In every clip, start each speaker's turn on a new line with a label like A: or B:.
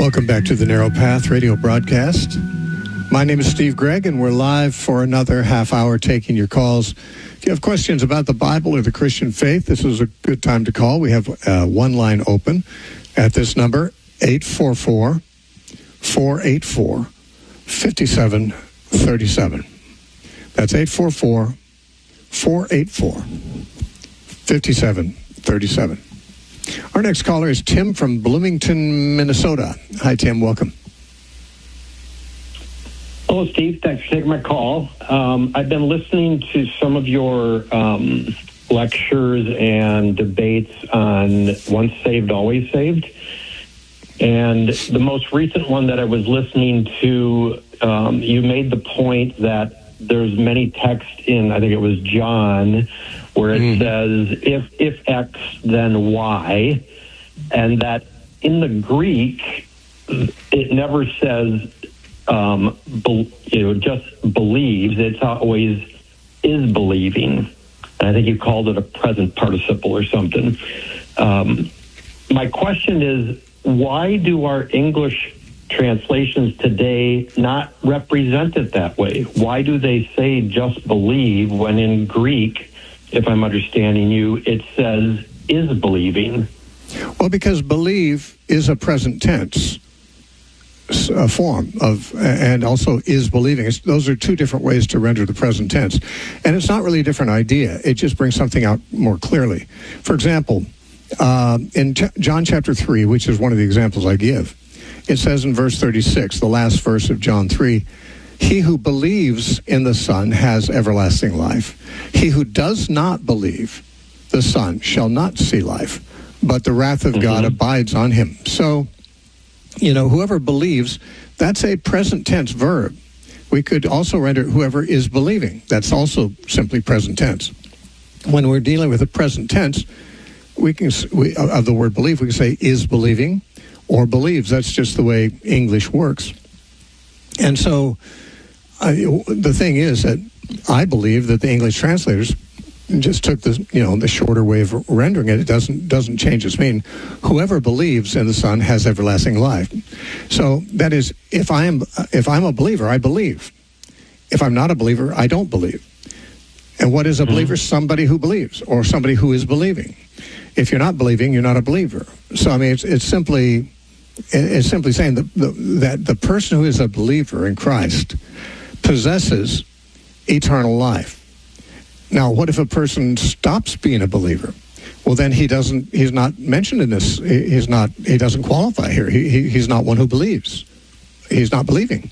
A: Welcome back to the Narrow Path radio broadcast. My name is Steve Gregg, and we're live for another half hour taking your calls. If you have questions about the Bible or the Christian faith, this is a good time to call. We have one line open at this number, 844-484-5737. That's 844-484-5737. Our next caller is Tim from Bloomington, Minnesota. Hi, Tim. Welcome.
B: Hello, Steve. Thanks for taking my call. I've been listening to some of your lectures and debates on once saved, always saved. And the most recent one that I was listening to, you made the point that there's many texts in, I think it was John, where it says, if X, then Y, and that in the Greek, it never says, just believes. It's always is believing. And I think you called it a present participle or something. My question is, why do our English translations today not represent it that way? Why do they say just believe when in Greek, if I'm understanding you, it says is believing?
A: Well, because believe is a present tense form of, and also is believing. Those are two different ways to render the present tense. And it's not really a different idea. It just brings something out more clearly. For example, in John chapter 3, which is one of the examples I give, it says in verse 36, the last verse of John 3, he who believes in the Son has everlasting life. He who does not believe the Son shall not see life, but the wrath of God abides on him. So, whoever believes, that's a present tense verb. We could also render whoever is believing. That's also simply present tense. When we're dealing with the present tense, of the word believe, we can say is believing or believes. That's just the way English works. And so the thing is that I believe that the English translators just took the shorter way of rendering it. It doesn't change its meaning. Whoever believes in the Son has everlasting life. So that is, if I'm a believer, I believe. If I'm not a believer, I don't believe. And what is a believer? Somebody who believes, or somebody who is believing. If you're not believing, you're not a believer. So I mean, it's simply saying that the person who is a believer in Christ possesses eternal life. Now, what if a person stops being a believer? Well, then he's not mentioned in this. He doesn't qualify here. He's not one who believes. He's not believing.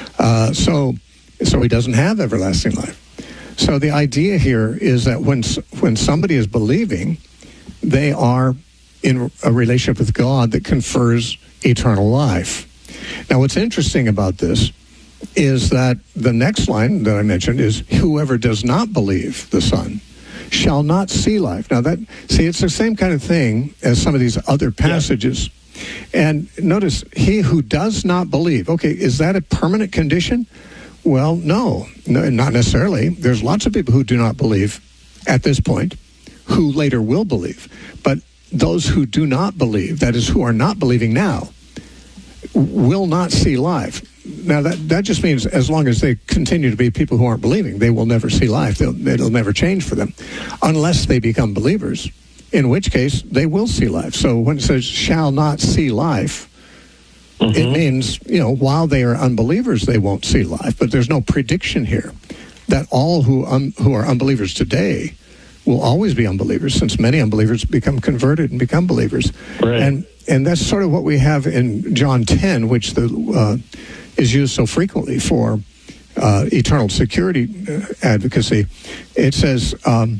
A: So he doesn't have everlasting life. So the idea here is that when somebody is believing, they are in a relationship with God that confers eternal life. Now, what's interesting about this is that the next line that I mentioned is, whoever does not believe the Son shall not see life. Now, it's the same kind of thing as some of these other passages. Yeah. And notice, he who does not believe. Okay, is that a permanent condition? Well, no, not necessarily. There's lots of people who do not believe at this point, who later will believe. But those who do not believe, that is, who are not believing now, will not see life. Now, that just means as long as they continue to be people who aren't believing, they will never see life. It'll never change for them unless they become believers, in which case they will see life. So when it says shall not see life, it means, while they are unbelievers, they won't see life. But there's no prediction here that all who are unbelievers today will always be unbelievers, since many unbelievers become converted and become believers. Right. And that's sort of what we have in John 10, which is used so frequently for eternal security advocacy. It says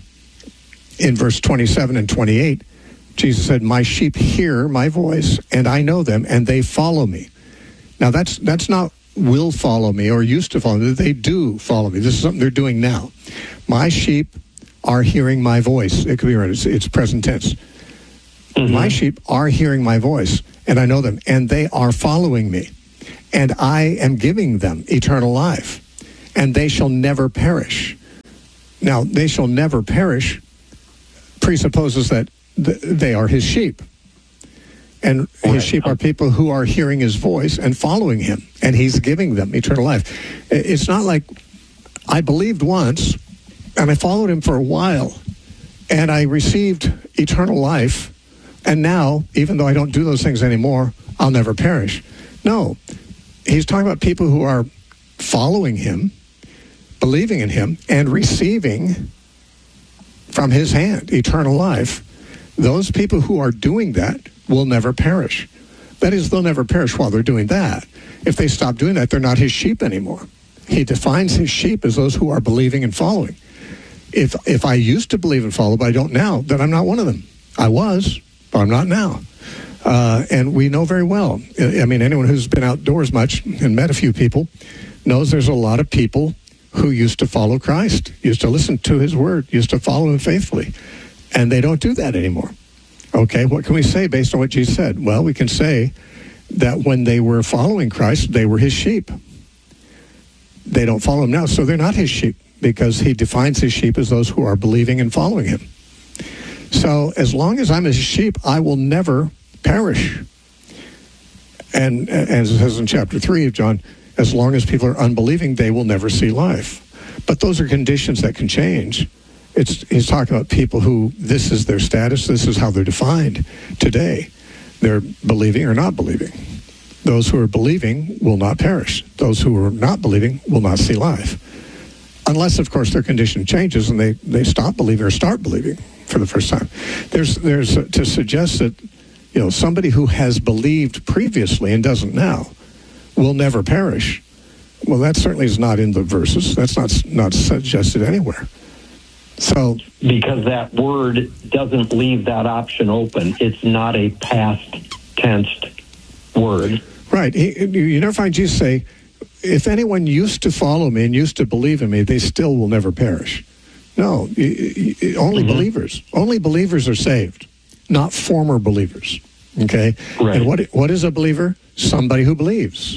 A: in verse 27 and 28, Jesus said, my sheep hear my voice, and I know them, and they follow me. Now, that's not will follow me or used to follow me. They do follow me. This is something they're doing now. My sheep are hearing my voice. It could be right. It's present tense. My sheep are hearing my voice, and I know them, and they are following me. And I am giving them eternal life, and they shall never perish. Now, they shall never perish presupposes that they are his sheep. And
B: Right.
A: his sheep are people who are hearing his voice and following him, and he's giving them eternal life. It's not like I believed once, and I followed him for a while, and I received eternal life, and now, even though I don't do those things anymore, I'll never perish. No, he's talking about people who are following him, believing in him, and receiving from his hand eternal life. Those people who are doing that will never perish. That is, they'll never perish while they're doing that. If they stop doing that, they're not his sheep anymore. He defines his sheep as those who are believing and following. If I used to believe and follow, but I don't now, then I'm not one of them. I was, but I'm not now. And we know very well. I mean, anyone who's been outdoors much and met a few people knows there's a lot of people who used to follow Christ, used to listen to his word, used to follow him faithfully. And they don't do that anymore. Okay, what can we say based on what Jesus said? Well, we can say that when they were following Christ, they were his sheep. They don't follow him now, so they're not his sheep, because he defines his sheep as those who are believing and following him. So as long as I'm his sheep, I will never perish. And as it says in chapter 3 of John, as long as people are unbelieving, they will never see life. But those are conditions that can change. He's talking about people who this is their status, this is how they're defined today. They're believing or not believing. Those who are believing will not perish. Those who are not believing will not see life. Unless, of course, their condition changes and they stop believing or start believing for the first time. There's to suggest that, somebody who has believed previously and doesn't now will never perish. Well, that certainly is not in the verses. That's not suggested anywhere. So,
B: because that word doesn't leave that option open. It's not a past tense word.
A: Right. You never find Jesus say, if anyone used to follow me and used to believe in me, they still will never perish. No, only believers. Only believers are saved, not former believers. Okay?
B: Right.
A: And what is a believer? Somebody who believes.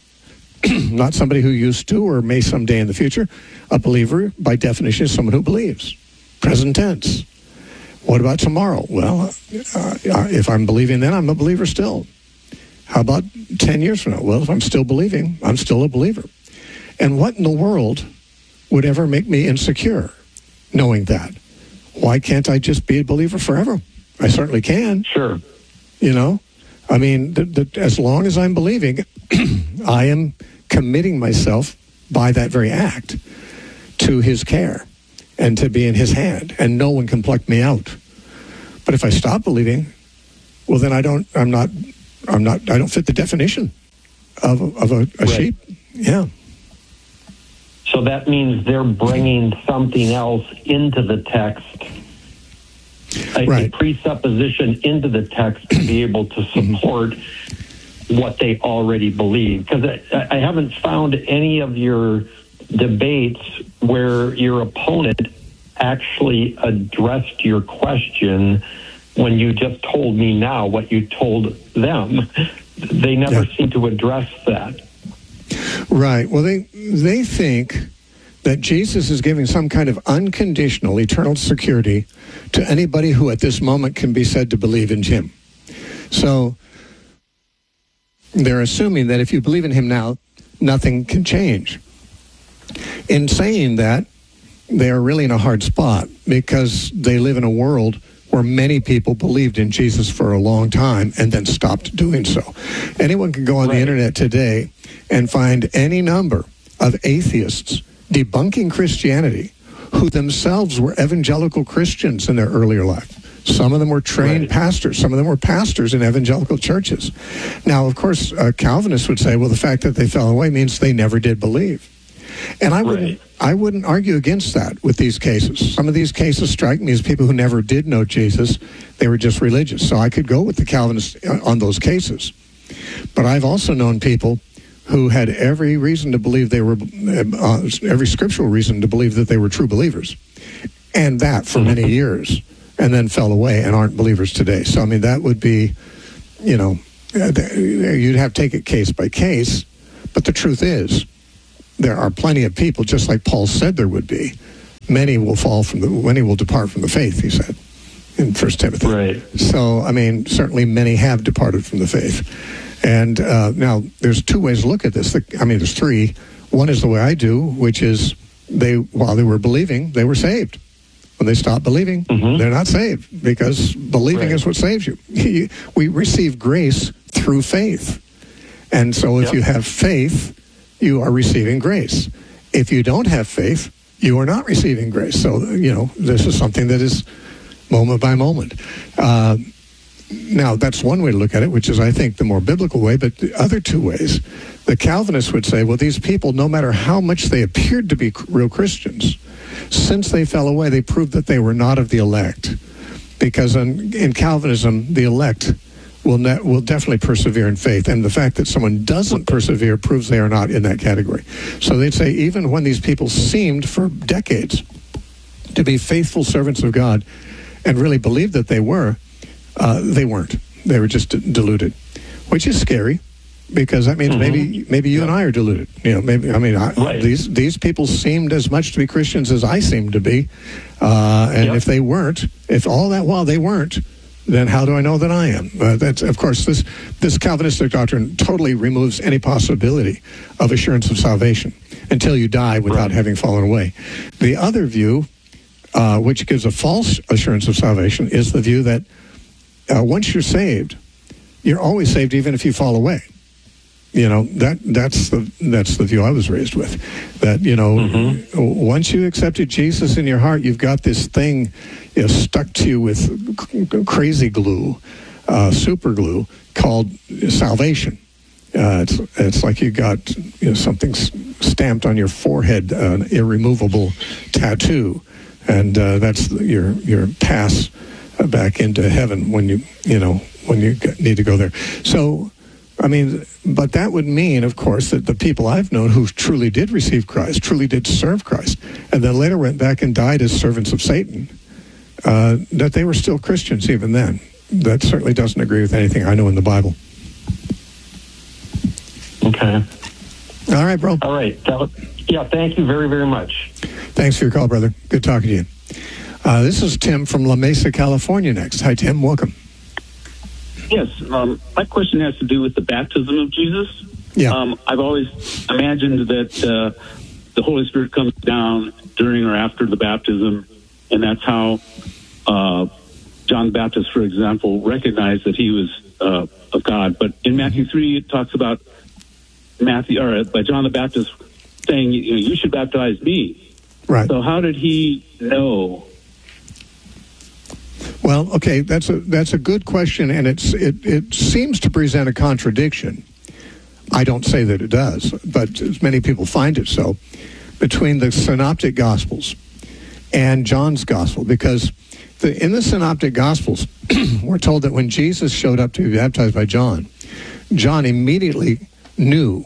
A: Not somebody who used to or may someday in the future. A believer, by definition, is someone who believes. Present tense. What about tomorrow? Well, if I'm believing then, I'm a believer still. How about 10 years from now? Well, if I'm still believing, I'm still a believer. And what in the world would ever make me insecure knowing that? Why can't I just be a believer forever? I certainly can.
B: Sure.
A: I mean, as long as I'm believing, I am committing myself by that very act to his care and to be in his hand, and no one can pluck me out. But if I stop believing, well, then I don't fit the definition of a
B: Right.
A: sheep. Yeah.
B: So that means they're bringing something else into the text, a
A: Right.
B: presupposition into the text to be able to support what they already believe. Because I haven't found any of your debates where your opponent actually addressed your question when you just told me now what you told them. They never seem to address that.
A: Right. Well, they think that Jesus is giving some kind of unconditional eternal security to anybody who at this moment can be said to believe in him. So they're assuming that if you believe in him now, nothing can change. In saying that, they are really in a hard spot because they live in a world where many people believed in Jesus for a long time and then stopped doing so. Anyone can go on the internet today and find any number of atheists debunking Christianity who themselves were evangelical Christians in their earlier life. Some of them were trained pastors. Some of them were pastors in evangelical churches. Now, of course, Calvinists would say, well, the fact that they fell away means they never did believe. And I wouldn't argue against that with these cases. Some of these cases strike me as people who never did know Jesus. They were just religious. So I could go with the Calvinists on those cases. But I've also known people who had every reason to believe they were, every scriptural reason to believe that they were true believers. And that for many years. And then fell away and aren't believers today. So, I mean, that would be, you'd have to take it case by case. But the truth is, there are plenty of people, just like Paul said there would be. Many will depart from the faith, he said. in 1 Timothy.
B: Right.
A: So, I mean, certainly many have departed from the faith. And now there's two ways to look at this. There's three. One is the way I do, which is while they were believing, they were saved. When they stop believing, they're not saved, because believing is what saves you. We receive grace through faith. And so if you have faith, you are receiving grace. If you don't have faith, you are not receiving grace. So, this is something that is moment by moment. Now, that's one way to look at it, which is, I think, the more biblical way. But the other two ways, the Calvinists would say, well, these people, no matter how much they appeared to be real Christians, since they fell away, they proved that they were not of the elect. Because in Calvinism, the elect will definitely persevere in faith. And the fact that someone doesn't persevere proves they are not in that category. So they'd say even when these people seemed for decades to be faithful servants of God and really believed that they were, they weren't. They were just deluded, which is scary, because that means maybe you and I are deluded. These people seemed as much to be Christians as I seemed to be, and if they weren't, if all that while they weren't, then how do I know that I am? That's, of course, this Calvinistic doctrine totally removes any possibility of assurance of salvation until you die without having fallen away. The other view, which gives a false assurance of salvation, is the view that once you're saved, you're always saved even if you fall away. That's the view I was raised with. That once you accepted Jesus in your heart, you've got this thing stuck to you with crazy glue, super glue, called salvation. It's like you got something stamped on your forehead, an irremovable tattoo, and that's your pass back into heaven when you need to go there. So, but that would mean, of course, that the people I've known who truly did receive Christ, truly did serve Christ, and then later went back and died as servants of Satan, that they were still Christians even then. That certainly doesn't agree with anything I know in the Bible.
B: Okay.
A: All right, bro.
B: All right. Thank you very, very much.
A: Thanks for your call, brother. Good talking to you. This is Tim from La Mesa, California next. Hi, Tim. Welcome.
C: Yes, my question has to do with the baptism of Jesus.
A: Yeah.
C: I've always imagined that the Holy Spirit comes down during or after the baptism, and that's how John the Baptist, for example, recognized that he was of God. But in Matthew 3, it talks about by John the Baptist saying, "You should baptize me."
A: Right.
C: So how did he know?
A: Well, okay, that's a good question, and it seems to present a contradiction. I don't say that it does, but many people find it so, between the Synoptic Gospels and John's Gospel, because in the Synoptic Gospels, we're told that when Jesus showed up to be baptized by John, John immediately knew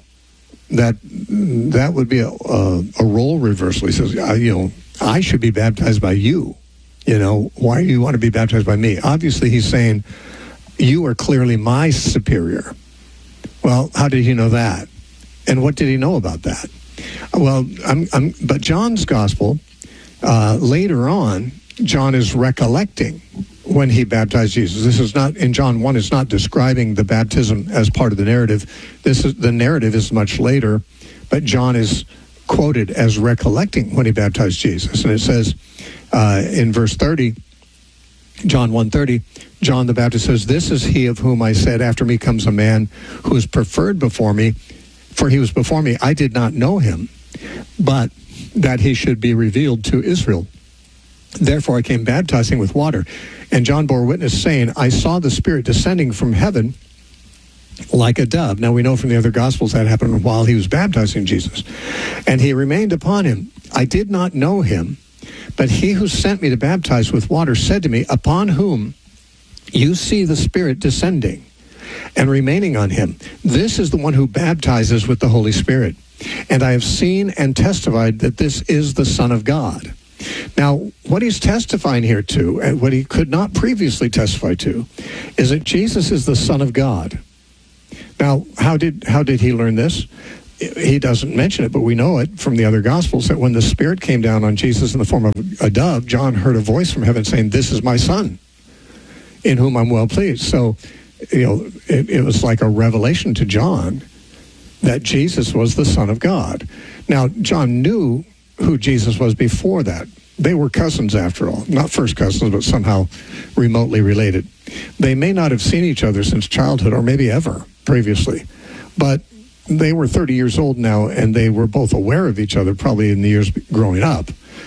A: that would be a role reversal. He says, I should be baptized by you. Why do you want to be baptized by me? Obviously, he's saying, you are clearly my superior. Well, how did he know that? And what did he know about that? Well, but John's Gospel, later on, John is recollecting when he baptized Jesus. This is not, in John 1, it's not describing the baptism as part of the narrative. The narrative is much later, but John is quoted as recollecting when he baptized Jesus. And it says in verse 30, John 1:30, John the Baptist says, "This is he of whom I said, after me comes a man who is preferred before me, for he was before me. I did not know him, but that he should be revealed to Israel. Therefore I came baptizing with water. And John bore witness, saying, I saw the Spirit descending from heaven like a dove." Now we know from the other Gospels that happened while he was baptizing Jesus. "And he remained upon him. I did not know him, but he who sent me to baptize with water said to me, upon whom you see the Spirit descending and remaining on him, this is the one who baptizes with the Holy Spirit. And I have seen and testified that this is the Son of God." Now, what he's testifying here to, and what he could not previously testify to, is that Jesus is the Son of God. Now, how did he learn this? He doesn't mention it, but we know it from the other Gospels, that when the Spirit came down on Jesus in the form of a dove, John heard a voice from heaven saying, "This is my Son, in whom I'm well pleased. So, it was like a revelation to John that Jesus was the Son of God. Now, John knew who Jesus was before that. They were cousins, after all. Not first cousins, but somehow remotely related. They may not have seen each other since childhood, or maybe ever previously. But they were 30 years old now, and they were both aware of each other, probably in the years growing up.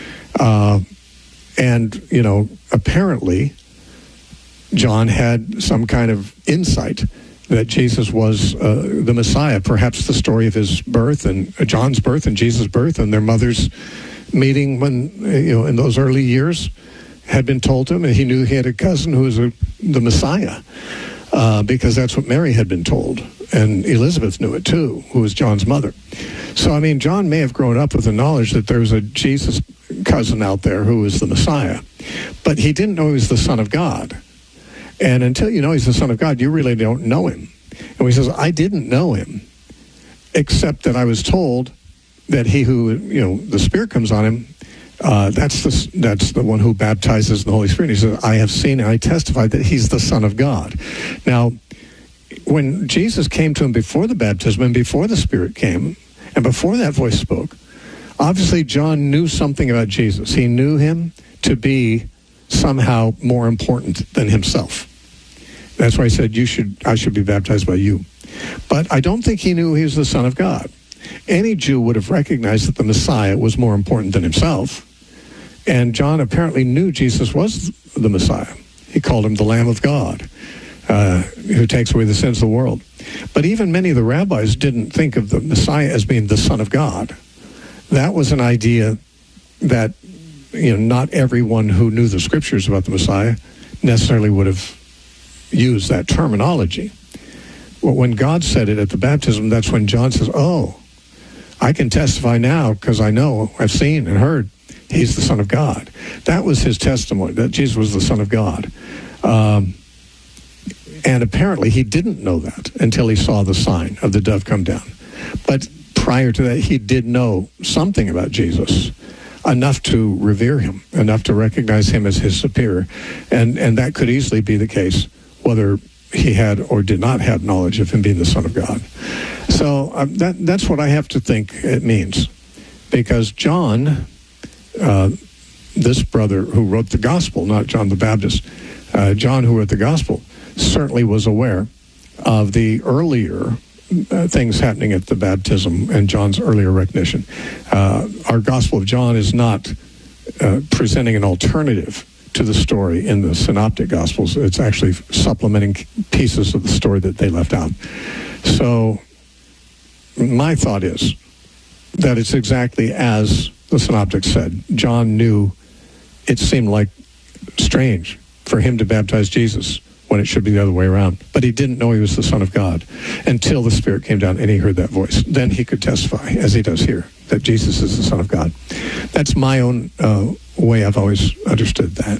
A: Apparently, John had some kind of insight that Jesus was the Messiah. Perhaps the story of his birth and John's birth and Jesus' birth and their mother's meeting when, in those early years had been told to him, and he knew he had a cousin who was the Messiah, because that's what Mary had been told. And Elizabeth knew it too, who was John's mother. So, John may have grown up with the knowledge that there was a Jesus cousin out there who was the Messiah, but he didn't know he was the Son of God. And until you know he's the Son of God, you really don't know him. And he says, I didn't know him, except that I was told that he who, the Spirit comes on him, that's the one who baptizes in the Holy Spirit. He says, I have seen and I testify that he's the Son of God. Now, when Jesus came to him before the baptism and before the Spirit came, and before that voice spoke, obviously John knew something about Jesus. He knew him to be somehow more important than himself. That's why he said, I should be baptized by you. But I don't think he knew he was the Son of God. Any Jew would have recognized that the Messiah was more important than himself. And John apparently knew Jesus was the Messiah. He called him the Lamb of God, who takes away the sins of the world. But even many of the rabbis didn't think of the Messiah as being the Son of God. That was an idea that not everyone who knew the scriptures about the Messiah necessarily would have used that terminology. Well, when God said it at the baptism, that's when John says, oh, I can testify now because I know, I've seen and heard he's the Son of God. That was his testimony, that Jesus was the Son of God. And apparently he didn't know that until he saw the sign of the dove come down. But prior to that, he did know something about Jesus, enough to revere him, enough to recognize him as his superior. And that could easily be the case, whether he had or did not have knowledge of him being the Son of God. So that's what I have to think it means. Because John, this brother who wrote the gospel, not John the Baptist, John who wrote the gospel, certainly was aware of the earlier things happening at the baptism and John's earlier recognition. Our Gospel of John is not presenting an alternative to the story in the Synoptic Gospels. It's actually supplementing pieces of the story that they left out. So my thought is that it's exactly as the Synoptics said. John knew it seemed like strange for him to baptize Jesus when it should be the other way around. But he didn't know he was the Son of God until the Spirit came down and he heard that voice. Then he could testify, as he does here, that Jesus is the Son of God. That's my own way I've always understood that.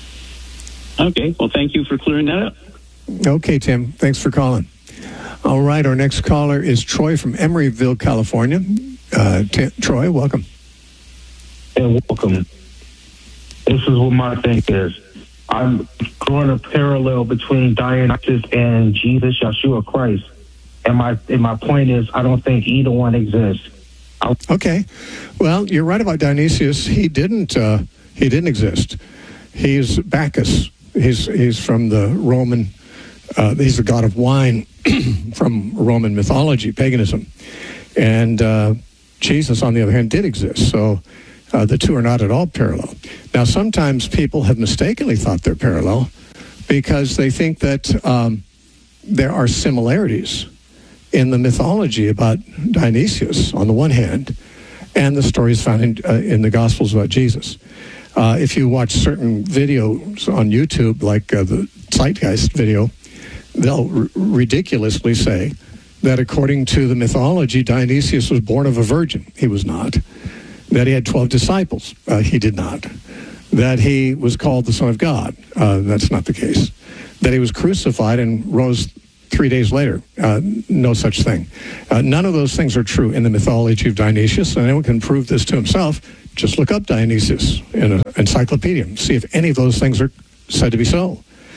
C: Okay, well, thank you for clearing that up.
A: Okay, Tim, thanks for calling. All right, our next caller is Troy from Emeryville, California. Troy, welcome.
D: And welcome. This is what my thing is. I'm drawing a parallel between Dionysus and Jesus, Yeshua Christ. And my point is, I don't think either one exists.
A: Okay. Well, you're right about Dionysius. He didn't exist. He's Bacchus. He's from the Roman, he's the god of wine from Roman mythology, paganism. And Jesus, on the other hand, did exist. So the two are not at all parallel. Now, sometimes people have mistakenly thought they're parallel because they think that there are similarities in the mythology about Dionysius, on the one hand, and the stories found in the Gospels about Jesus. If you watch certain videos on YouTube, like the Zeitgeist video, they'll ridiculously say that according to the mythology, Dionysius was born of a virgin. He was not. That he had 12 disciples. He did not. That he was called the Son of God. That's not the case. That he was crucified and rose 3 days later. No such thing. None of those things are true in the mythology of Dionysius, and anyone can prove this to himself. Just look up Dionysius in an encyclopedia and see if any of those things are said to be so.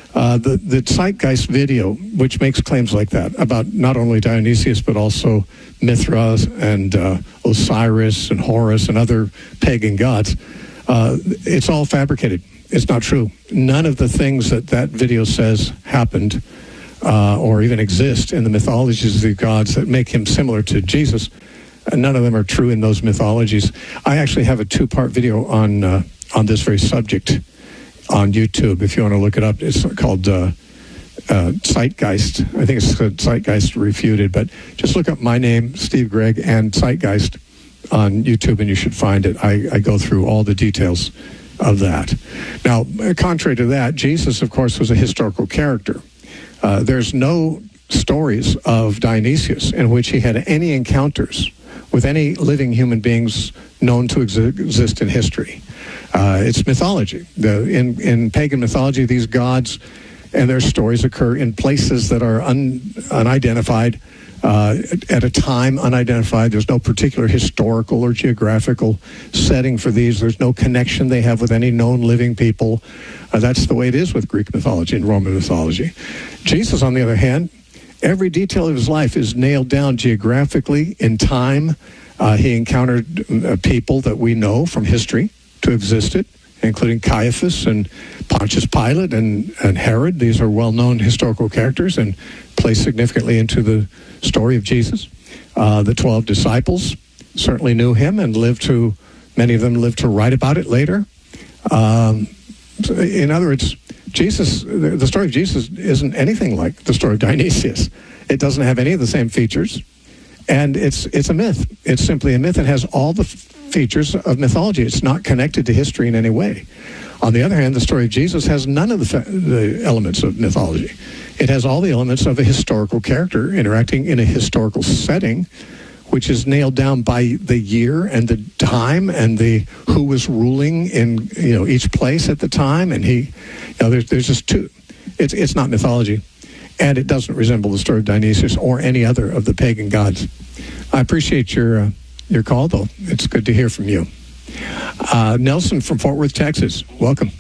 A: The Zeitgeist video, which makes claims like that about not only Dionysius but also Mithra and Osiris and Horus and other pagan gods, it's all fabricated. It's not true. None of the things that video says happened or even exist in the mythologies of the gods that make him similar to Jesus. None of them are true in those mythologies. I actually have a 2-part video on this very subject on YouTube. If you want to look it up, it's called Zeitgeist. I think it's Zeitgeist Refuted. But just look up my name, Steve Gregg, and Zeitgeist on YouTube, and you should find it. I go through all the details of that. Now, contrary to that, Jesus, of course, was a historical character. There's no stories of Dionysius in which he had any encounters with any living human beings known to exist in history. It's mythology. In pagan mythology, these gods and their stories occur in places that are unidentified, at a time unidentified. There's no particular historical or geographical setting for these. There's no connection they have with any known living people. That's the way it is with Greek mythology and Roman mythology. Jesus, on the other hand, every detail of his life is nailed down geographically in time. He encountered people that we know from history to existed, including Caiaphas and Pontius Pilate and Herod. These are well-known historical characters and play significantly into the story of Jesus. The 12 disciples certainly knew him and many of them lived to write about it later. In other words, the story of Jesus isn't anything like the story of Dionysius. It doesn't have any of the same features, and it's a myth. It's simply a myth. It has all the features of mythology. It's not connected to history in any way. On the other hand, the story of Jesus has none of the elements of mythology. It has all the elements of a historical character interacting in a historical setting, which is nailed down by the year and the time and who was ruling in each place at the time. And there's just two. It's not mythology, and it doesn't resemble the story of Dionysius or any other of the pagan gods. I appreciate your call, though. It's good to hear from you. Nelson from Fort Worth, Texas. Welcome.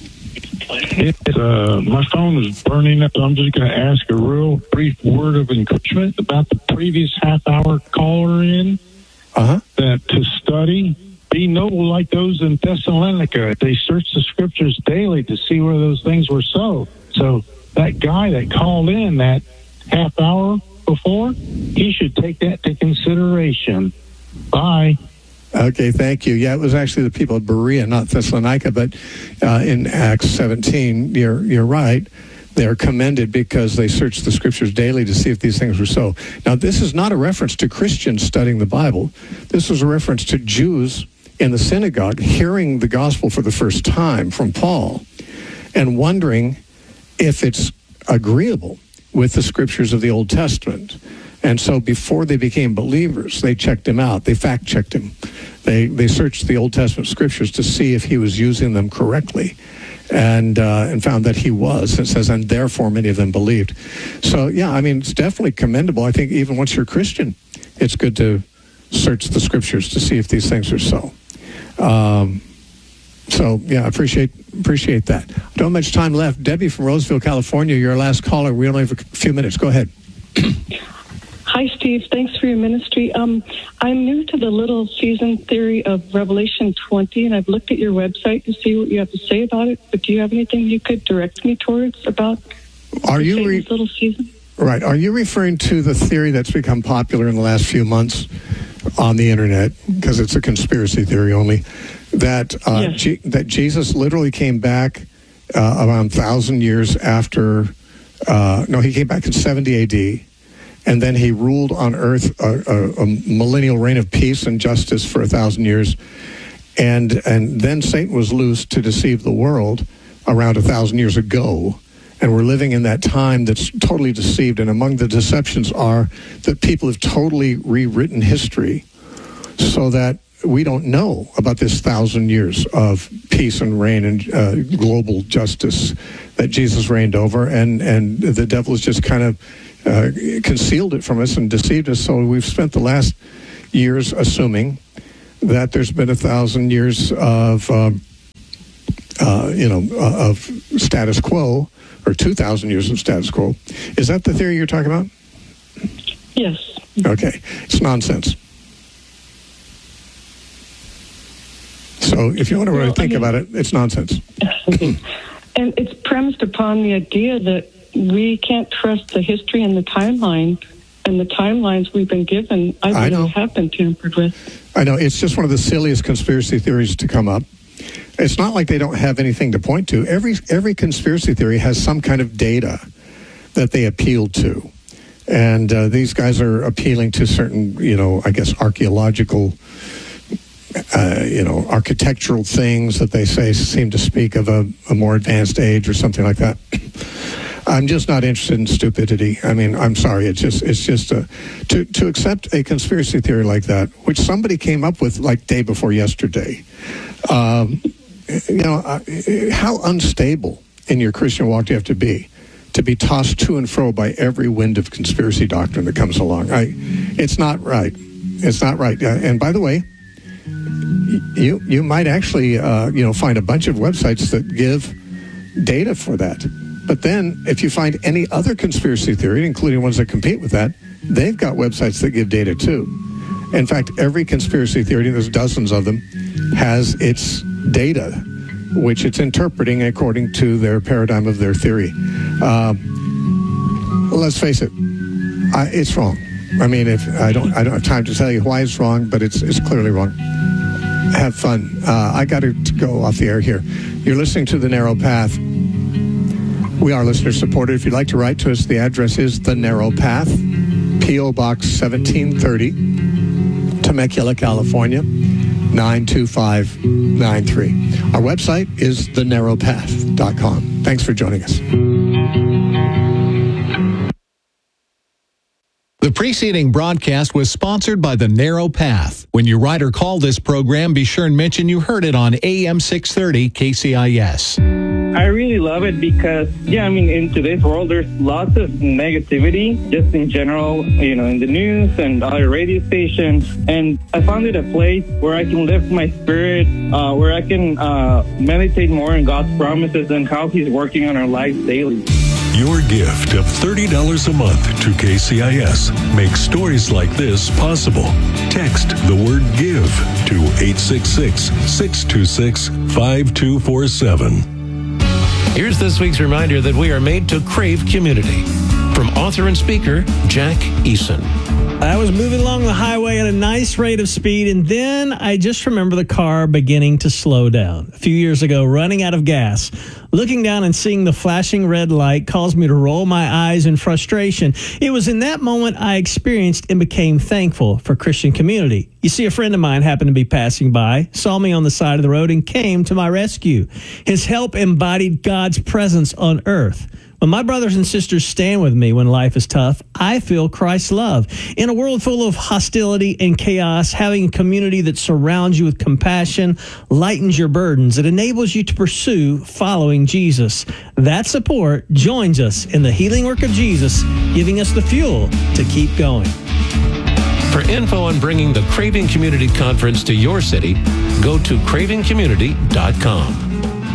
E: My phone is burning up, so I'm just going to ask a real brief word of encouragement about the previous half-hour caller in. That to study, be noble like those in Thessalonica. They searched the scriptures daily to see where those things were so. So that guy that called in that half hour before, he should take that to consideration. Bye.
A: Okay, thank you. Yeah, it was actually the people of Berea, not Thessalonica, but in Acts 17, you're right. They're commended because they searched the scriptures daily to see if these things were so. Now, this is not a reference to Christians studying the Bible. This was a reference to Jews in the synagogue hearing the gospel for the first time from Paul and wondering if it's agreeable with the scriptures of the Old Testament. And so before they became believers, they checked him out. They fact-checked him. They searched the Old Testament scriptures to see if he was using them correctly, and found that he was. It says, and therefore many of them believed. So, yeah, I mean, it's definitely commendable. I think even once you're a Christian, it's good to search the scriptures to see if these things are so. So, yeah, I appreciate that. I don't have much time left. Debbie from Roseville, California, your last caller. We only have a few minutes. Go ahead.
F: Hi, Steve. Thanks for your ministry. I'm new to the little season theory of Revelation 20, and I've looked at your website to see what you have to say about it. But do you have anything you could direct me towards about Satan's little season?
A: Right. Are you referring to the theory that's become popular in the last few months on the internet, because it's a conspiracy theory only, that
F: Yes.
A: that Jesus literally came back around 1,000 years after? He came back in 70 A.D., and then he ruled on earth a millennial reign of peace and justice for 1,000 years. And then Satan was loosed to deceive the world around 1,000 years ago. And we're living in that time that's totally deceived. And among the deceptions are that people have totally rewritten history so that we don't know about this 1,000 years of peace and reign and global justice that Jesus reigned over. And the devil has just kind of concealed it from us and deceived us. So we've spent the last years assuming that there's been 1,000 years of status quo or 2,000 years of status quo. Is that the theory you're talking about?
F: Yes.
A: Okay. It's nonsense. So if you want to really think about it, it's nonsense.
F: And it's premised upon the idea that we can't trust the history and the timeline, and the timelines we've been given, I believe, have been tampered with.
A: I know. It's just one of the silliest conspiracy theories to come up. It's not like they don't have anything to point to. Every conspiracy theory has some kind of data that they appeal to. And these guys are appealing to certain, I guess, archaeological, architectural things that they say seem to speak of a more advanced age or something like that. I'm just not interested in stupidity. I mean, I'm sorry. It's just to accept a conspiracy theory like that, which somebody came up with like day before yesterday. How unstable in your Christian walk do you have to be tossed to and fro by every wind of conspiracy doctrine that comes along? It's not right. It's not right. And by the way, you might actually find a bunch of websites that give data for that. But then if you find any other conspiracy theory, including ones that compete with that, they've got websites that give data too. In fact, every conspiracy theory, there's dozens of them, has its data, which it's interpreting according to their paradigm of their theory. Let's face it, it's wrong. I mean, if I don't have time to tell you why it's wrong, but it's clearly wrong. Have fun. I got to go off the air here. You're listening to The Narrow Path. We are listener-supported. If you'd like to write to us, the address is The Narrow Path, P.O. Box 1730, Temecula, California, 92593. Our website is thenarrowpath.com. Thanks for joining us.
G: The preceding broadcast was sponsored by The Narrow Path. When you write or call this program, be sure and mention you heard it on AM 630 KCIS.
H: I really love it because, in today's world, there's lots of negativity just in general, in the news and other radio stations. And I found it a place where I can lift my spirit, where I can meditate more on God's promises and how He's working on our lives daily.
I: Your gift of $30 a month to KCIS makes stories like this possible. Text the word GIVE to 866-626-5247.
J: Here's this week's reminder that we are made to crave community. From author and speaker, Jack Eason.
K: I was moving along the highway at a nice rate of speed, and then I just remember the car beginning to slow down. A few years ago, running out of gas. Looking down and seeing the flashing red light caused me to roll my eyes in frustration. It was in that moment I experienced and became thankful for Christian community. You see, a friend of mine happened to be passing by, saw me on the side of the road, and came to my rescue. His help embodied God's presence on earth. When my brothers and sisters stand with me when life is tough, I feel Christ's love. In a world full of hostility and chaos, having a community that surrounds you with compassion lightens your burdens. It enables you to pursue following Jesus. That support joins us in the healing work of Jesus, giving us the fuel to keep going.
J: For info on bringing the Craving Community Conference to your city, go to cravingcommunity.com.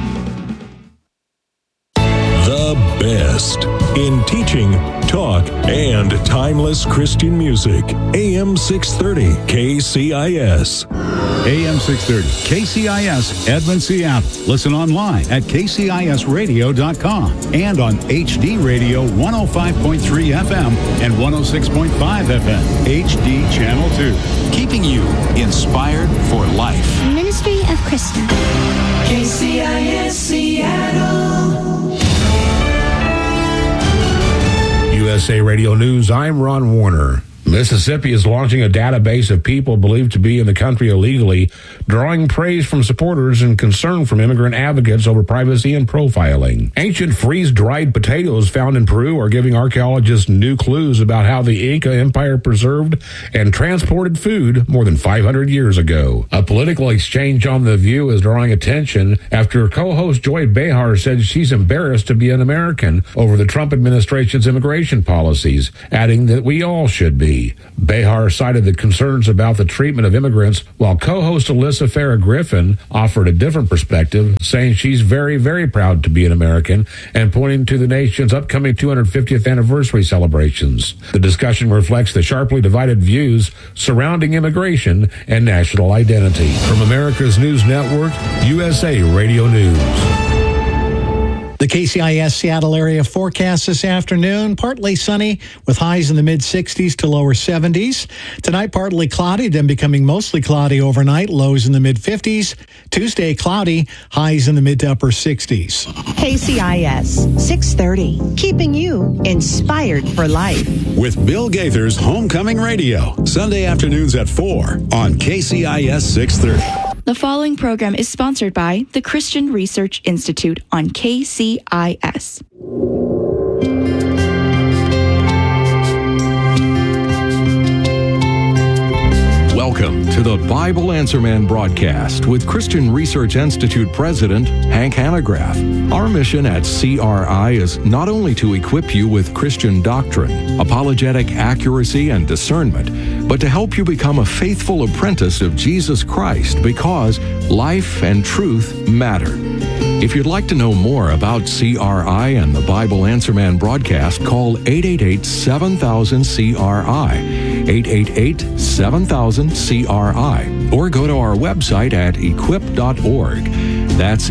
I: The best in teaching, talk, and timeless Christian music. AM 630 KCIS.
L: AM 630 KCIS, Edmond, Seattle. Listen online at kcisradio.com and on HD Radio 105.3 FM and 106.5 FM, HD Channel 2.
M: Keeping you inspired for life.
N: Ministry of Krista.
O: KCIS Seattle.
P: USA Radio News, I'm Ron Warner. Mississippi is launching a database of people believed to be in the country illegally, drawing praise from supporters and concern from immigrant advocates over privacy and profiling. Ancient freeze-dried potatoes found in Peru are giving archaeologists new clues about how the Inca Empire preserved and transported food more than 500 years ago. A political exchange on The View is drawing attention after co-host Joy Behar said she's embarrassed to be an American over the Trump administration's immigration policies, adding that we all should be. identity. Behar cited the concerns about the treatment of immigrants, while co-host Alyssa Farah Griffin offered a different perspective, saying she's very, very proud to be an American and pointing to the nation's upcoming 250th anniversary celebrations. The discussion reflects the sharply divided views surrounding immigration and national identity. From America's News Network, USA Radio News.
G: The KCIS Seattle area forecast this afternoon, partly sunny with highs in the mid-60s to lower 70s. Tonight, partly cloudy, then becoming mostly cloudy overnight, lows in the mid-50s. Tuesday, cloudy, highs in the mid to upper 60s.
N: KCIS 630, keeping you inspired for life.
L: With Bill Gaither's Homecoming Radio, Sunday afternoons at 4 on KCIS 630.
Q: The following program is sponsored by the Christian Research Institute on KCIS.
R: Welcome to the Bible Answer Man broadcast with Christian Research Institute President Hank Hanegraaff. Our mission at CRI is not only to equip you with Christian doctrine, apologetic accuracy, and discernment, but to help you become a faithful apprentice of Jesus Christ because life and truth matter. If you'd like to know more about CRI and the Bible Answer Man broadcast, call 888-7000-CRI, 888-7000-CRI, or go to our website at equip.org. That's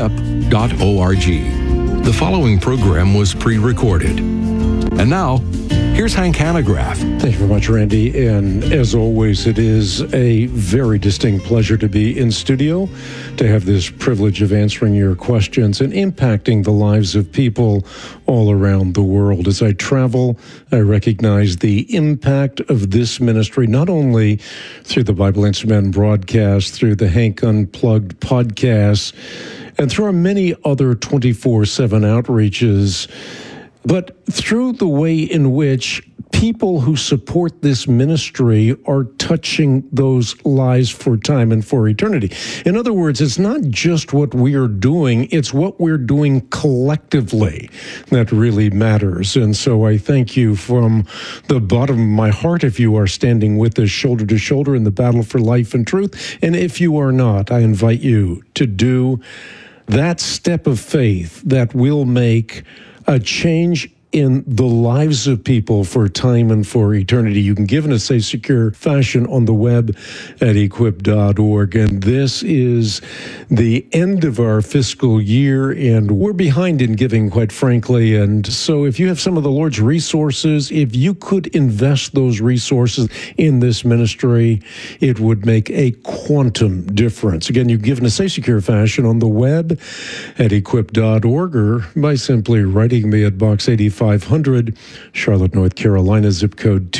R: equip.org. The following program was pre-recorded. And now, here's Hank Hanegraaff.
S: Thank you very much, Randy. And as always, it is a very distinct pleasure to be in studio, to have this privilege of answering your questions and impacting the lives of people all around the world. As I travel, I recognize the impact of this ministry, not only through the Bible Answer Man broadcast, through the Hank Unplugged podcast, and through our many other 24/7 outreaches, but through the way in which people who support this ministry are touching those lives for time and for eternity. In other words, it's not just what we are doing, it's what we're doing collectively that really matters. And so I thank you from the bottom of my heart if you are standing with us shoulder to shoulder in the battle for life and truth. And if you are not, I invite you to do that step of faith that will make a change in the lives of people for time and for eternity. You can give in a safe, secure fashion on the web at equip.org. And this is the end of our fiscal year, and we're behind in giving, quite frankly. And so if you have some of the Lord's resources, if you could invest those resources in this ministry, it would make a quantum difference. Again, you can give in a safe, secure fashion on the web at equip.org or by simply writing me at Box 8500, Charlotte, North Carolina, zip code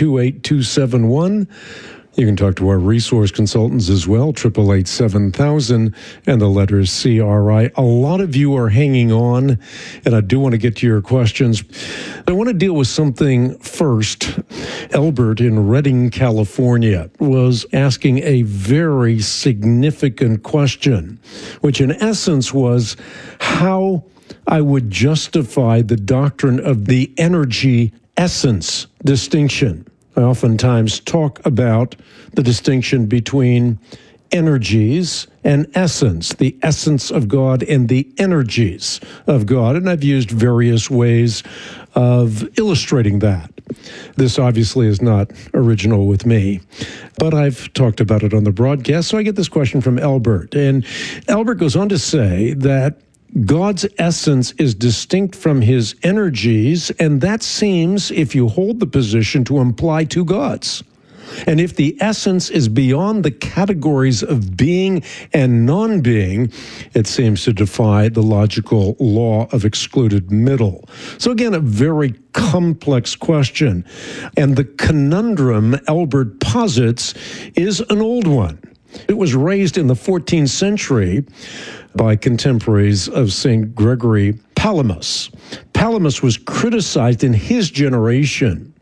S: 28271. You can talk to our resource consultants as well, 888-7000, and the letters CRI. A lot of you are hanging on, and I do want to get to your questions. I want to deal with something first. Albert in Redding, California, was asking a very significant question, which in essence was how I would justify the doctrine of the energy essence distinction. I oftentimes talk about the distinction between energies and essence, the essence of God and the energies of God. And I've used various ways of illustrating that. This obviously is not original with me, but I've talked about it on the broadcast. So I get this question from Albert. And Albert goes on to say that God's essence is distinct from his energies, and that seems, if you hold the position, to imply two gods. And if the essence is beyond the categories of being and non-being, it seems to defy the logical law of excluded middle. So again, a very complex question. And the conundrum Albert posits is an old one. It was raised in the 14th century by contemporaries of St. Gregory Palamas. Palamas was criticized in his generation,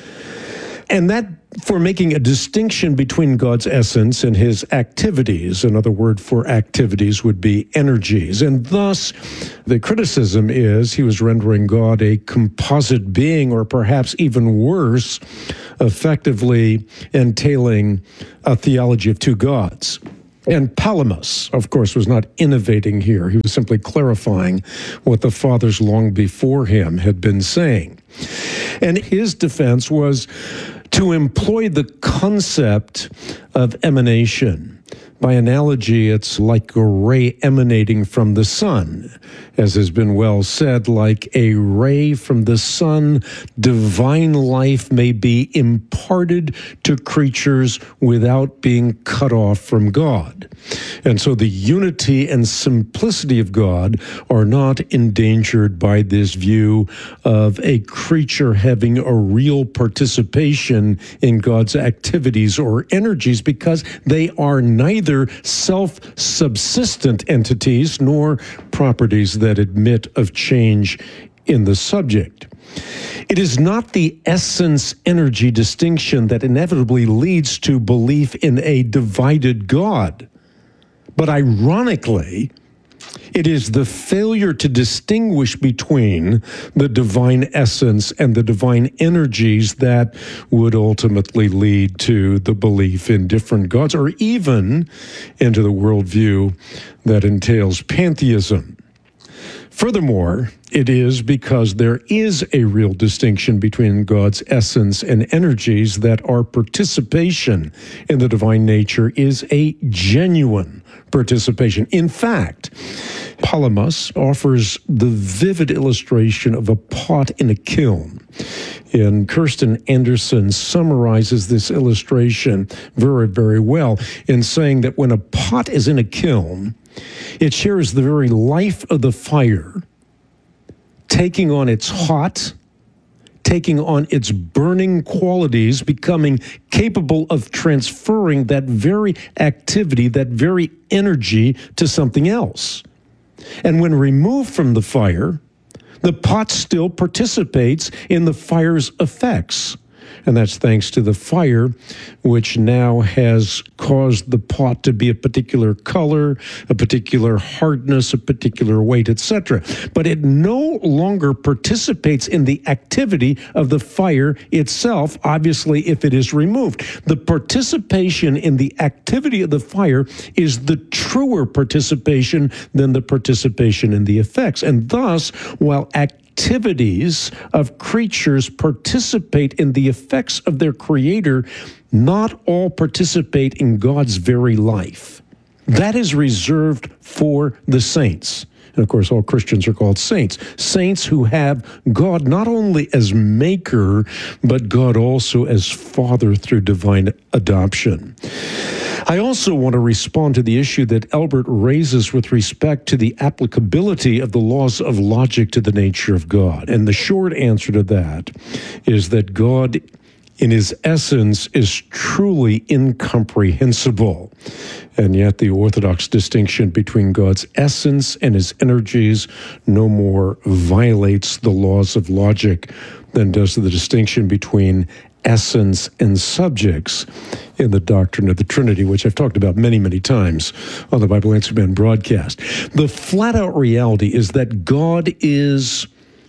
S: and that for making a distinction between God's essence and his activities. Another word for activities would be energies. And thus, the criticism is he was rendering God a composite being, or perhaps even worse, effectively entailing a theology of two gods. And Palamas, of course, was not innovating here. He was simply clarifying what the fathers long before him had been saying. And his defense was to employ the concept of emanation. By analogy, it's like a ray emanating from the sun. As has been well said, like a ray from the sun, divine life may be imparted to creatures without being cut off from God. And so the unity and simplicity of God are not endangered by this view of a creature having a real participation in God's activities or energies, because they are neither self-subsistent entities nor properties that admit of change in the subject. It is not the essence-energy distinction that inevitably leads to belief in a divided God. But ironically, it is the failure to distinguish between the divine essence and the divine energies that would ultimately lead to the belief in different gods, or even into the worldview that entails pantheism. Furthermore, it is because there is a real distinction between God's essence and energies that our participation in the divine nature is a genuine participation. In fact, Palamas offers the vivid illustration of a pot in a kiln. And Kirsten Anderson summarizes this illustration very, very well in saying that when a pot is in a kiln, it shares the very life of the fire, taking on its hot, taking on its burning qualities, becoming capable of transferring that very activity, that very energy to something else. And when removed from the fire, the pot still participates in the fire's effects. And that's thanks to the fire, which now has caused the pot to be a particular color, a particular hardness, a particular weight, etc. But it no longer participates in the activity of the fire itself, obviously, if it is removed. The participation in the activity of the fire is the truer participation than the participation in the effects. And thus, while activities of creatures participate in the effects of their creator, not all participate in God's very life. That is reserved for the saints. And of course, all Christians are called saints. Saints who have God not only as maker, but God also as Father through divine adoption. I also want to respond to the issue that Albert raises with respect to the applicability of the laws of logic to the nature of God. And the short answer to that is that God, in his essence, is truly incomprehensible. And yet the orthodox distinction between God's essence and his energies no more violates the laws of logic than does the distinction between essence and subjects in the doctrine of the Trinity, which I've talked about many, many times on the Bible Answer Man broadcast. The flat-out reality is that God is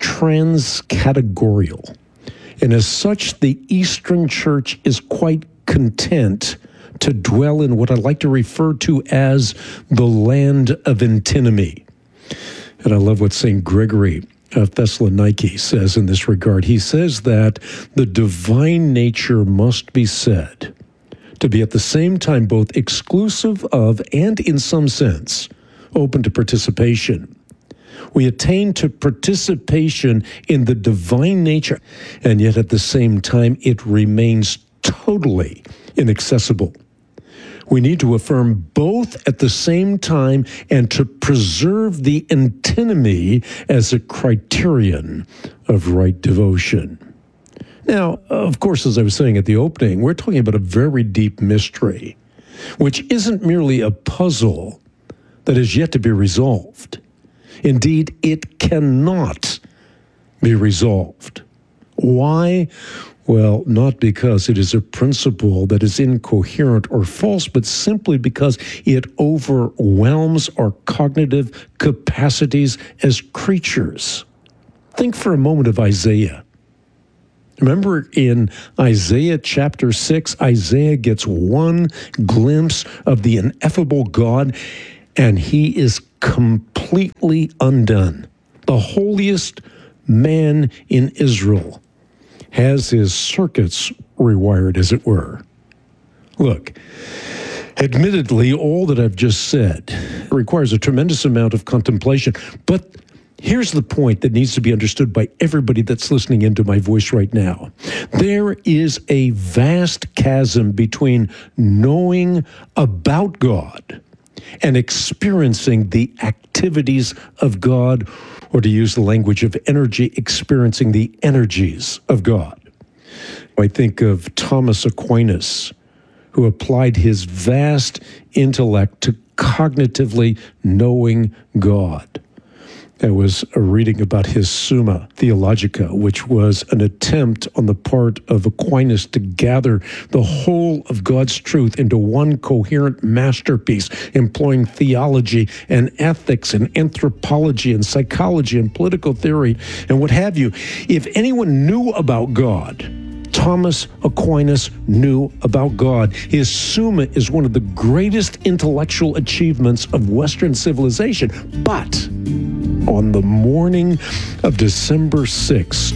S: transcategorial. And as such, the Eastern Church is quite content to dwell in what I like to refer to as the land of antinomy. And I love what St. Gregory of Thessaloniki says in this regard. He says that the divine nature must be said to be at the same time both exclusive of and, in some sense, open to participation. We attain to participation in the divine nature, and yet at the same time it remains totally inaccessible. We need to affirm both at the same time and to preserve the antinomy as a criterion of right devotion. Now, of course, as I was saying at the opening, we're talking about a very deep mystery, which isn't merely a puzzle that is yet to be resolved. Indeed, it cannot be resolved. Why? Well, not because it is a principle that is incoherent or false, but simply because it overwhelms our cognitive capacities as creatures. Think for a moment of Isaiah. Remember in Isaiah chapter 6, Isaiah gets one glimpse of the ineffable God, and he is completely undone. The holiest man in Israel has his circuits rewired, as it were. Look, admittedly, all that I've just said requires a tremendous amount of contemplation, but here's the point that needs to be understood by everybody that's listening into my voice right now. There is a vast chasm between knowing about God and experiencing the activities of God, or to use the language of energy, experiencing the energies of God. I think of Thomas Aquinas, who applied his vast intellect to cognitively knowing God. There was a reading about his Summa Theologica, which was an attempt on the part of Aquinas to gather the whole of God's truth into one coherent masterpiece, employing theology and ethics and anthropology and psychology and political theory and what have you. If anyone knew about God, Thomas Aquinas knew about God. His Summa is one of the greatest intellectual achievements of Western civilization. But on the morning of December 6,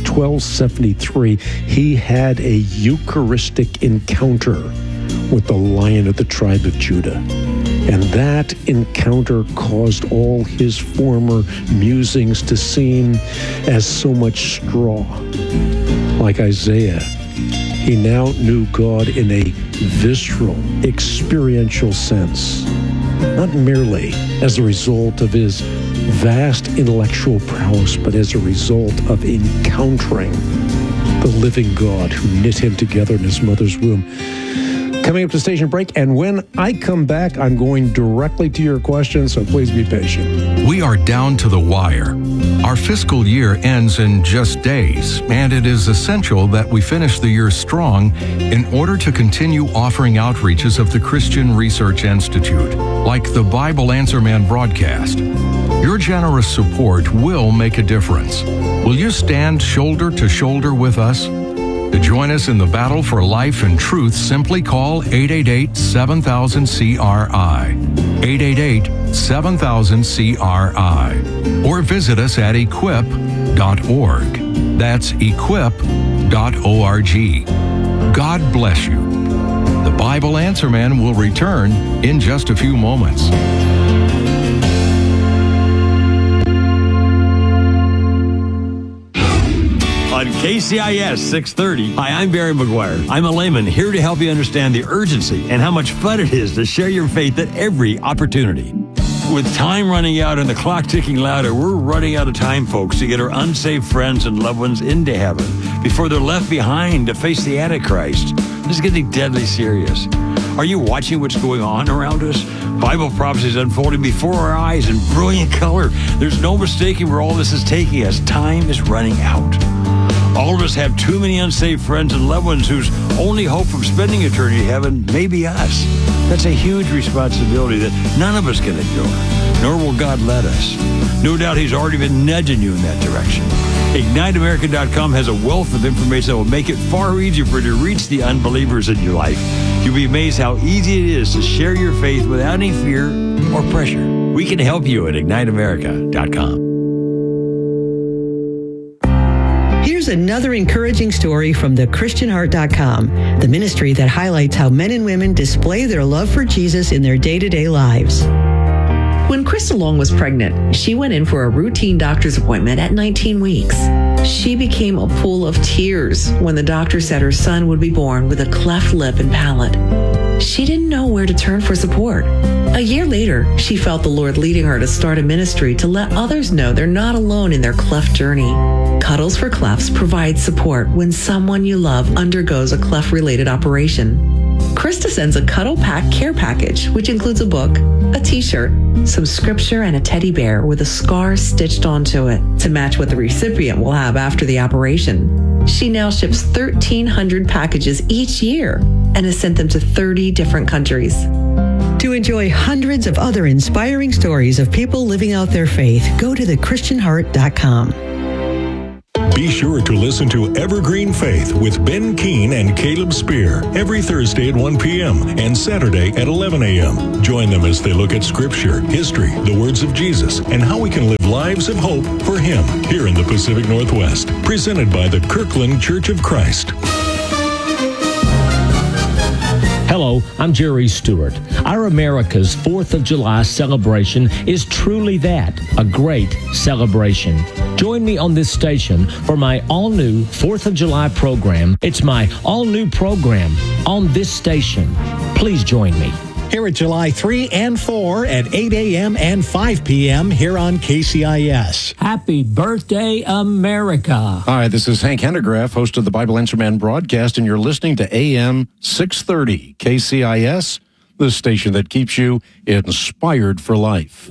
S: 1273, he had a Eucharistic encounter with the Lion of the tribe of Judah. And that encounter caused all his former musings to seem as so much straw. Like Isaiah, he now knew God in a visceral, experiential sense, not merely as a result of his vast intellectual prowess, but as a result of encountering the living God who knit him together in his mother's womb. Coming up to station break, and when I come back, I'm going directly to your questions, so please be patient.
R: We are down to the wire. Our fiscal year ends in just days, and it is essential that we finish the year strong in order to continue offering outreaches of the Christian Research Institute, like the Bible Answer Man broadcast. Your generous support will make a difference. Will you stand shoulder to shoulder with us? To join us in the battle for life and truth, simply call 888-7000-CRI, 888-7000-CRI, or visit us at equip.org. That's equip.org. God bless you. The Bible Answer Man will return in just a few moments.
T: On KCIS 630. Hi, I'm Barry McGuire. I'm a layman here to help you understand the urgency and how much fun it is to share your faith at every opportunity. With time running out and the clock ticking louder, we're running out of time, folks, to get our unsaved friends and loved ones into heaven before they're left behind to face the Antichrist. This is getting deadly serious. Are you watching what's going on around us? Bible prophecies unfolding before our eyes in brilliant color. There's no mistaking where all this is taking us. Time is running out. All of us have too many unsaved friends and loved ones whose only hope of spending eternity in heaven may be us. That's a huge responsibility that none of us can ignore, nor will God let us. No doubt He's already been nudging you in that direction. IgniteAmerica.com has a wealth of information that will make it far easier for you to reach the unbelievers in your life. You'll be amazed how easy it is to share your faith without any fear or pressure. We can help you at IgniteAmerica.com.
U: Here's another encouraging story from thechristianheart.com, the ministry that highlights how men and women display their love for Jesus in their day-to-day lives.
V: When Crystal Long was pregnant, she went in for a routine doctor's appointment at 19 weeks. She became a pool of tears when the doctor said her son would be born with a cleft lip and palate. She didn't know where to turn for support. A year later, she felt the Lord leading her to start a ministry to let others know they're not alone in their cleft journey. Cuddles for Clefts provides support when someone you love undergoes a cleft-related operation. Krista sends a Cuddle Pack care package, which includes a book, a t-shirt, some scripture, and a teddy bear with a scar stitched onto it to match what the recipient will have after the operation. She now ships 1,300 packages each year and has sent them to 30 different countries.
U: To enjoy hundreds of other inspiring stories of people living out their faith, go to thechristianheart.com.
I: Be sure to listen to Evergreen Faith with Ben Keene and Caleb Spear every Thursday at 1 p.m. and Saturday at 11 a.m. Join them as they look at Scripture, history, the words of Jesus, and how we can live lives of hope for Him here in the Pacific Northwest. Presented by the Kirkland Church of Christ.
B: Hello, I'm Jerry Stewart. Our America's 4th of July celebration is truly that, a great celebration. Join me on this station for my all-new 4th of July program. It's my all-new program on this station. Please join me.
G: Here at July 3 and 4 at 8 a.m. and 5 p.m. here on KCIS.
C: Happy birthday, America.
S: Hi, this is Hank Hanegraaff, host of the Bible Answer Man broadcast, and you're listening to AM 630 KCIS, the station that keeps you inspired for life.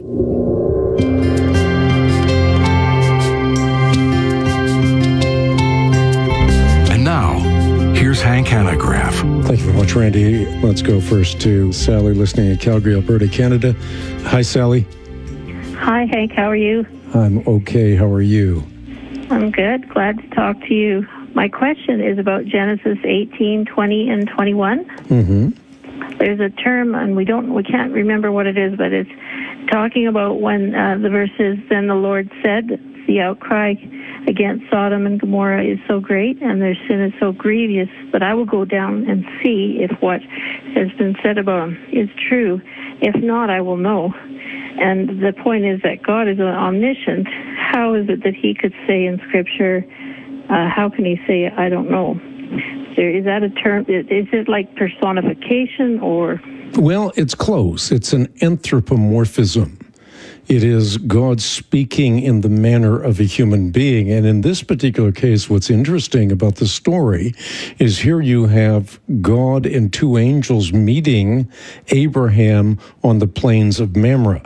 R: And now, here's Hank Hanegraaff.
S: Thank you very much, Randy. Let's go first to Sally, listening in Calgary, Alberta, Canada. Hi, Sally.
W: Hi, Hank. How are you?
S: I'm okay. How are you?
W: I'm good. Glad to talk to you. My question is about Genesis 18, 20, and 21.
S: Mm-hmm.
W: There's a term, and we can't remember what it is, but it's talking about when the verse is, then the Lord said, the outcry against Sodom and Gomorrah is so great, and their sin is so grievous, but I will go down and see if what has been said about them is true. If not, I will know. And the point is that God is omniscient. How is it that He could say in Scripture, how can He say, I don't know? Is that a term? Is it like personification or?
S: Well, it's close. It's an anthropomorphism. It is God speaking in the manner of a human being. And in this particular case, what's interesting about the story is here you have God and two angels meeting Abraham on the plains of Mamre.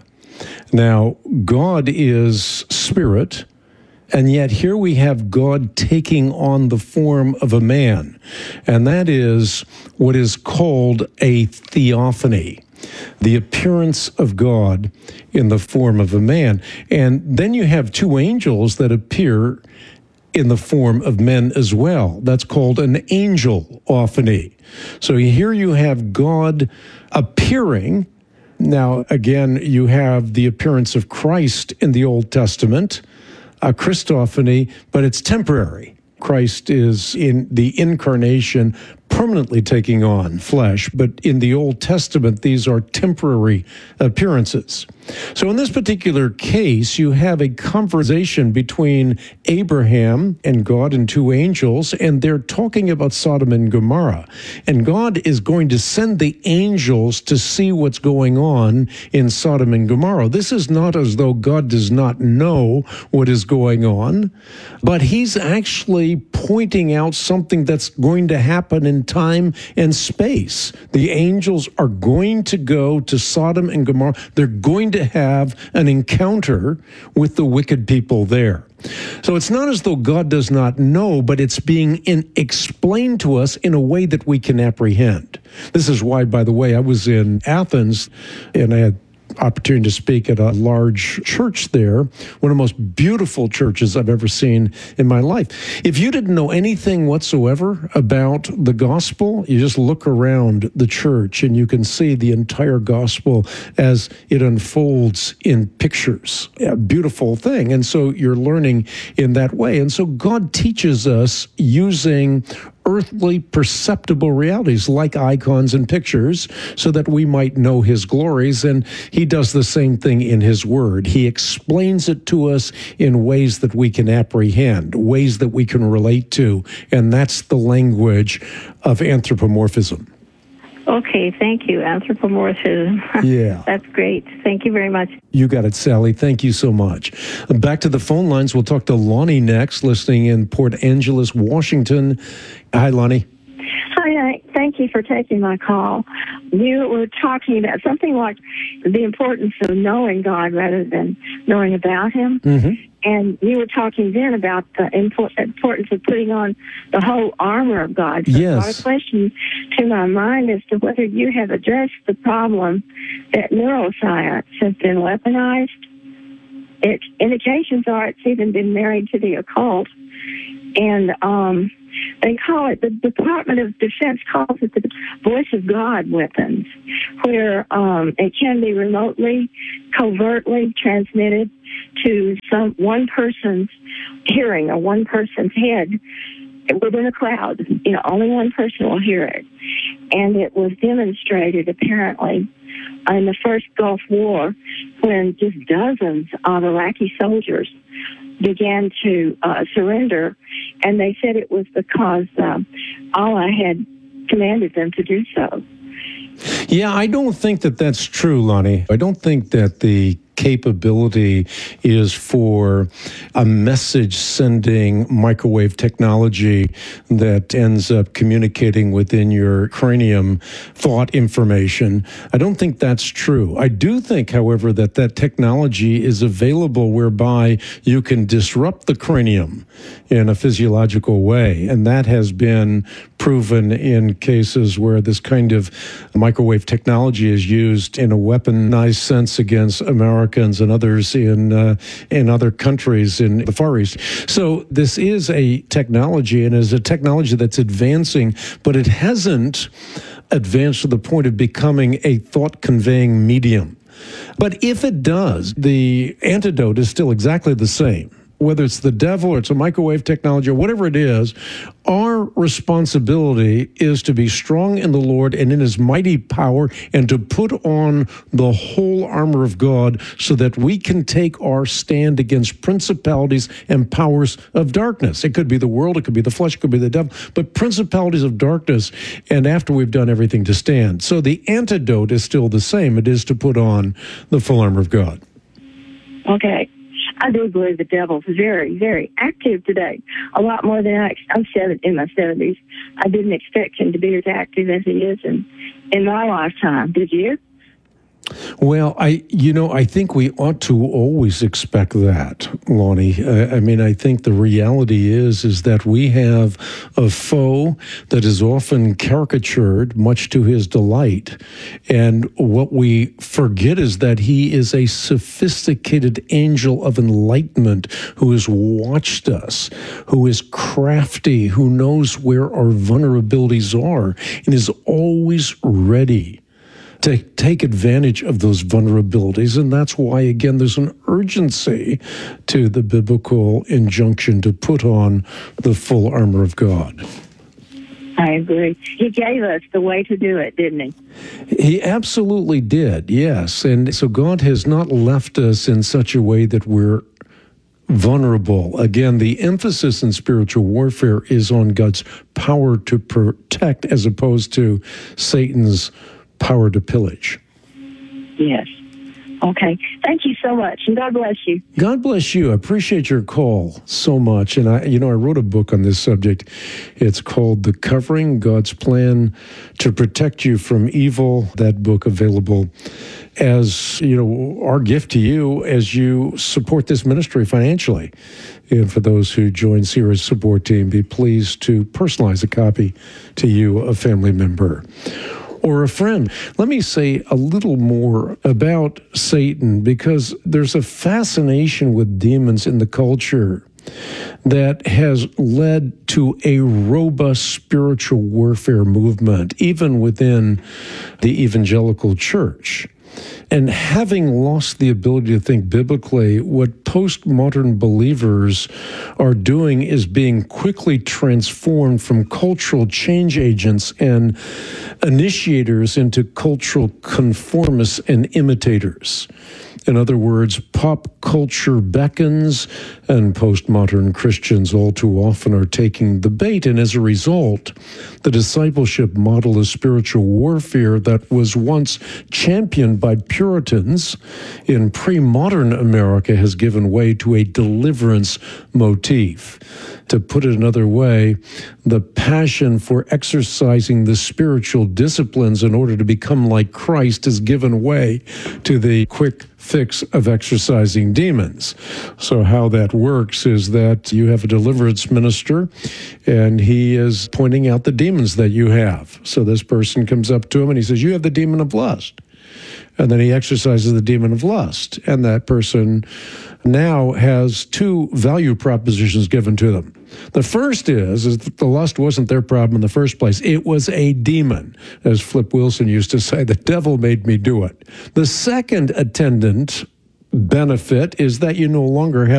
S: Now, God is spirit, and yet here we have God taking on the form of a man. And that is what is called a theophany. The appearance of God in the form of a man. And then you have two angels that appear in the form of men as well. That's called an angelophany. So here you have God appearing. Now, again, you have the appearance of Christ in the Old Testament, a Christophany, but it's temporary. Christ is in the incarnation permanently taking on flesh, but in the Old Testament, these are temporary appearances. So in this particular case, you have a conversation between Abraham and God and two angels, and they're talking about Sodom and Gomorrah. And God is going to send the angels to see what's going on in Sodom and Gomorrah. This is not as though God does not know what is going on, but He's actually pointing out something that's going to happen in time and space. The angels are going to go to Sodom and Gomorrah. They're going to have an encounter with the wicked people there. So it's not as though God does not know, but it's being explained to us in a way that we can apprehend. This is why, by the way, I was in Athens and I had opportunity to speak at a large church there, one of the most beautiful churches I've ever seen in my life. If you didn't know anything whatsoever about the gospel, you just look around the church and you can see the entire gospel as it unfolds in pictures. A beautiful thing. And so you're learning in that way. And so God teaches us using earthly perceptible realities like icons and pictures so that we might know His glories. And He does the same thing in His Word. He explains it to us in ways that we can apprehend, ways that we can relate to. And that's the language of anthropomorphism.
W: Okay, thank you. Anthropomorphism.
S: Yeah.
W: That's great. Thank you very much.
S: You got it, Sally. Thank you so much. Back to the phone lines. We'll talk to Lonnie next, listening in Port Angeles, Washington. Hi, Lonnie.
X: Hi, thank you for taking my call. You were talking about something like the importance of knowing God rather than knowing about Him.
S: Mm-hmm.
X: And you were talking then about the importance of putting on the whole armor of God. So
S: yes.
X: I got a question to my mind as to whether you have addressed the problem that neuroscience has been weaponized indications are it's even been married to the occult. And they call it, the Department of Defense calls it the voice of God weapons, where it can be remotely, covertly transmitted to one person's hearing or one person's head within a crowd. Only one person will hear it. And it was demonstrated, apparently, in the first Gulf War, when just dozens of Iraqi soldiers began to surrender, and they said it was because Allah had commanded them to do so.
S: Yeah, I don't think that that's true, Lonnie. I don't think that the capability is for a message-sending microwave technology that ends up communicating within your cranium thought information. I don't think that's true. I do think, however, that technology is available whereby you can disrupt the cranium in a physiological way, and that has been proven in cases where this kind of microwave technology is used in a weaponized sense against Americans and others in other countries in the Far East. So this is a technology, and is a technology that's advancing, but it hasn't advanced to the point of becoming a thought-conveying medium. But if it does, the antidote is still exactly the same. Whether it's the devil or it's a microwave technology or whatever it is, our responsibility is to be strong in the Lord and in his mighty power, and to put on the whole armor of God so that we can take our stand against principalities and powers of darkness. It could be the world, it could be the flesh, it could be the devil, but principalities of darkness, and after we've done everything to stand. So the antidote is still the same. It is to put on the full armor of God.
X: Okay. I do believe the devil's very, very active today. A lot more than I'm in my 70s. I didn't expect him to be as active as he is in my lifetime. Did you?
S: Well, I think we ought to always expect that, Lonnie. I think the reality is that we have a foe that is often caricatured, much to his delight. And what we forget is that he is a sophisticated angel of enlightenment who has watched us, who is crafty, who knows where our vulnerabilities are, and is always ready to take advantage of those vulnerabilities. And that's why, again, there's an urgency to the biblical injunction to put on the full armor of God.
X: I agree. He gave us the way to do it, didn't he?
S: He absolutely did, yes. And so God has not left us in such a way that we're vulnerable. Again, the emphasis in spiritual warfare is on God's power to protect as opposed to Satan's power to pillage.
X: Yes. Okay. Thank you so much, and God bless you.
S: God bless you. I appreciate your call so much. And I wrote a book on this subject. It's called The Covering, God's Plan to Protect You from Evil. That book available as, our gift to you as you support this ministry financially. And for those who join Sierra's support team, be pleased to personalize a copy to you, a family member or a friend. Let me say a little more about Satan, because there's a fascination with demons in the culture that has led to a robust spiritual warfare movement, even within the evangelical church. And having lost the ability to think biblically, what postmodern believers are doing is being quickly transformed from cultural change agents and initiators into cultural conformists and imitators. In other words, pop culture beckons, and postmodern Christians all too often are taking the bait. And as a result, the discipleship model of spiritual warfare that was once championed by Puritans in pre-modern America has given way to a deliverance motif. To put it another way, the passion for exercising the spiritual disciplines in order to become like Christ has given way to the quick fix of exorcising demons. So how that works is that you have a deliverance minister, and he is pointing out the demons that you have. So this person comes up to him and he says, "You have the demon of lust." And then he exercises the demon of lust. And that person now has two value propositions given to them. The first is that the lust wasn't their problem in the first place. It was a demon. As Flip Wilson used to say, the devil made me do it. The second attendant benefit is that you no longer have